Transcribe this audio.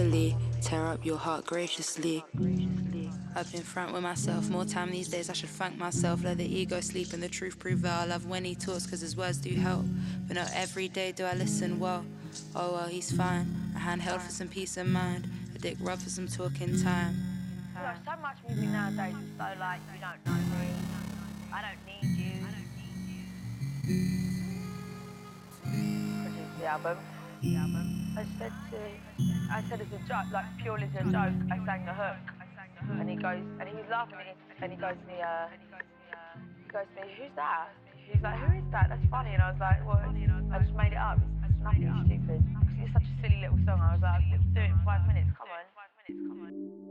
gracefully, tear up your heart graciously. I've been frank with myself, more time these days I should thank myself. Let the ego sleep and the truth prevail. I love when he talks cause his words do help, but not every day do I listen well. Oh well, he's fine, a handheld for some peace of mind, a dick rub for some talking time. You know, so much music nowadays is so like, you don't know me, I don't need you. Produced the album. I said as a joke, like purely as a joke, I sang the hook. And he was laughing at it, and he goes to me, who's that? He's like, who is that? That's funny. And I was like, well, I just made it up. It's nothing stupid. Because it's such a silly little song. I was like, let's do it in 5 minutes. Come on.